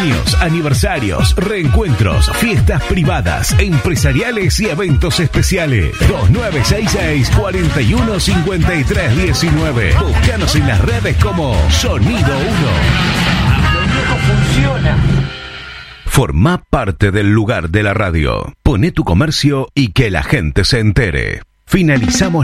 cumpleaños, aniversarios, reencuentros, fiestas privadas, empresariales y eventos especiales. 2966-415319. Búscanos en las redes como Sonido 1. Funciona. Formá parte del lugar de la radio. Poné tu comercio y que la gente se entere. Finalizamos